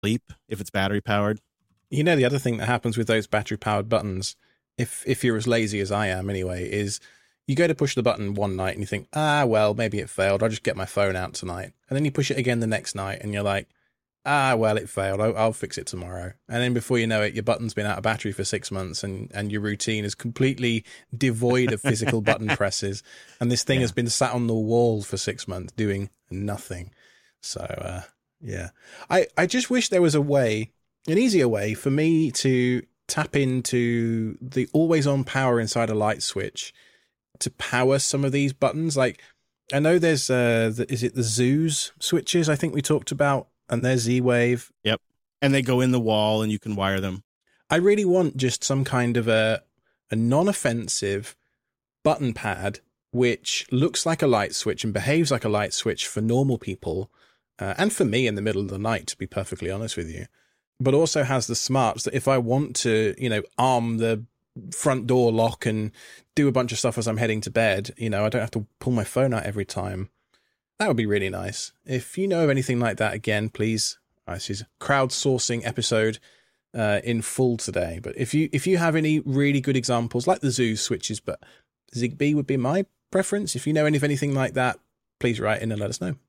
sleep if it's battery powered. You know, the other thing that happens with those battery powered buttons, if you're as lazy as I am anyway, is you go to push the button one night and you think, well, maybe it failed. I'll just get my phone out tonight. And then you push it again the next night and you're like, well, it failed. I'll fix it tomorrow. And then before you know it, your button's been out of battery for 6 months and your routine is completely devoid of physical button presses. And this thing has been sat on the wall for 6 months doing nothing. So, yeah, I just wish there was an easier way for me to tap into the always on power inside a light switch to power some of these buttons. Like, I know there's, is it the Zeus switches I think we talked about? And there's Z-Wave. Yep. And they go in the wall and you can wire them. I really want just some kind of a non-offensive button pad which looks like a light switch and behaves like a light switch for normal people, and for me in the middle of the night, to be perfectly honest with you, but also has the smarts that if I want to, arm the front door lock and do a bunch of stuff as I'm heading to bed, I don't have to pull my phone out every time. That would be really nice. If you know of anything like that, again, please. This is a crowdsourcing episode in full today. But if you have any really good examples, like the Zeus switches, but Zigbee would be my preference. If you know of anything like that, please write in and let us know.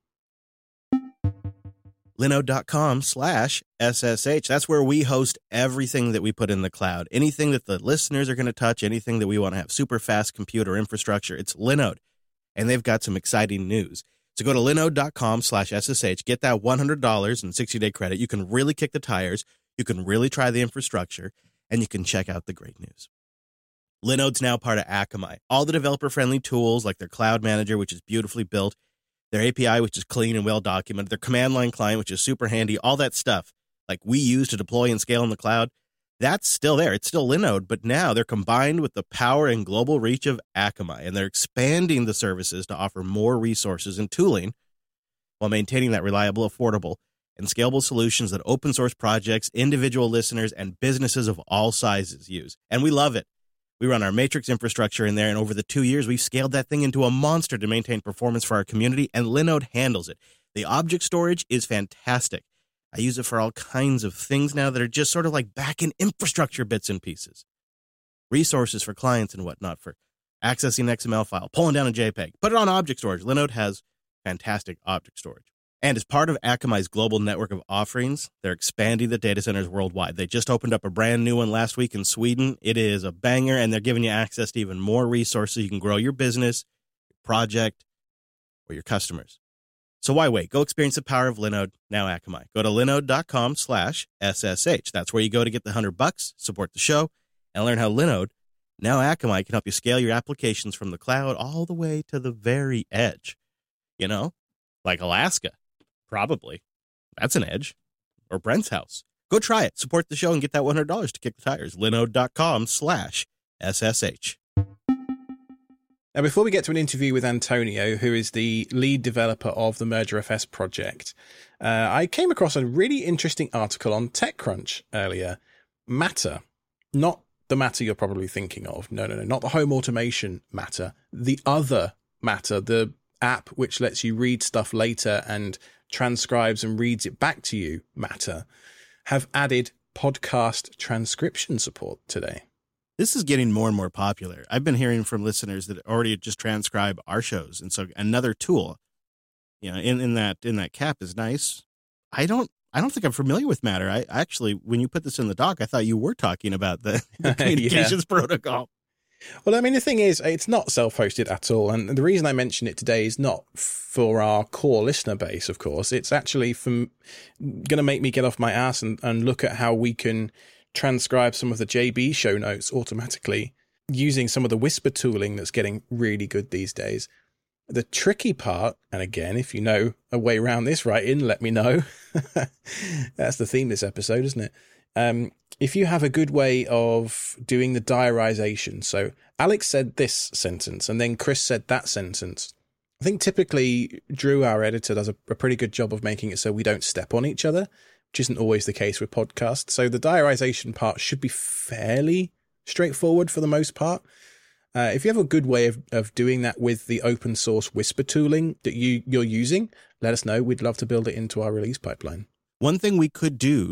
Linode.com/SSH. That's where we host everything that we put in the cloud. Anything that the listeners are going to touch, anything that we want to have super fast computer infrastructure, it's Linode. And they've got some exciting news. So go to linode.com/SSH, get that $100 and 60-day credit. You can really kick the tires. You can really try the infrastructure, and you can check out the great news. Linode's now part of Akamai. All the developer-friendly tools like their cloud manager, which is beautifully built, their API, which is clean and well documented, their command line client, which is super handy, all that stuff like we use to deploy and scale in the cloud, that's still there. It's still Linode, but now they're combined with the power and global reach of Akamai, and they're expanding the services to offer more resources and tooling while maintaining that reliable, affordable, and scalable solutions that open source projects, individual listeners, and businesses of all sizes use. And we love it. We run our Matrix infrastructure in there, and over the 2 years, we've scaled that thing into a monster to maintain performance for our community, and Linode handles it. The object storage is fantastic. I use it for all kinds of things now that are just sort of like back-end infrastructure bits and pieces. Resources for clients and whatnot for accessing an XML file, pulling down a JPEG. Put it on object storage. Linode has fantastic object storage. And as part of Akamai's global network of offerings, they're expanding the data centers worldwide. They just opened up a brand new one last week in Sweden. It is a banger, and they're giving you access to even more resources. You can grow your business, your project, or your customers. So why wait? Go experience the power of Linode, now Akamai. Go to linode.com/SSH. That's where you go to get the $100, support the show, and learn how Linode, now Akamai, can help you scale your applications from the cloud all the way to the very edge. Like Alaska. Probably. That's an edge. Or Brent's house. Go try it. Support the show and get that $100 to kick the tires. linode.com/SSH. Now, before we get to an interview with Antonio, who is the lead developer of the MergerFS project, I came across a really interesting article on TechCrunch earlier. Matter. Not the Matter you're probably thinking of. No, not the home automation Matter. The other Matter, the app which lets you read stuff later and transcribes and reads it back to you, Matter, have added podcast transcription support today. This is getting more and more popular. I've been hearing from listeners that already just transcribe our shows, and so another tool, in that cap is nice. I don't think I'm familiar with Matter. I actually, when you put this in the doc, I thought you were talking about the communications protocol. Well, I mean, the thing is, it's not self-hosted at all. And the reason I mention it today is not for our core listener base, of course. It's actually going to make me get off my ass and look at how we can transcribe some of the JB show notes automatically using some of the Whisper tooling that's getting really good these days. The tricky part, and again, if you know a way around this, write in, let me know. That's the theme this episode, isn't it? If you have a good way of doing the diarization. So Alex said this sentence and then Chris said that sentence. I think typically Drew, our editor, does a pretty good job of making it so we don't step on each other, which isn't always the case with podcasts. So the diarization part should be fairly straightforward for the most part. If you have a good way of doing that with the open source Whisper tooling that you're using, let us know. We'd love to build it into our release pipeline. One thing we could do